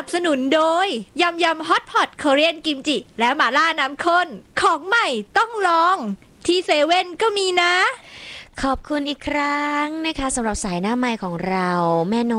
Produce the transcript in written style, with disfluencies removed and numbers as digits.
นับสนุนโดยยำยำฮอตพอตเกาหลีกิมจิและหม่าล่าน้ำข้นของใหม่ต้องลองที่เซเว่นก็มีนะขอบคุณอีกครั้งนะคะสำหรับสายหน้าไมค์ของเราแม่น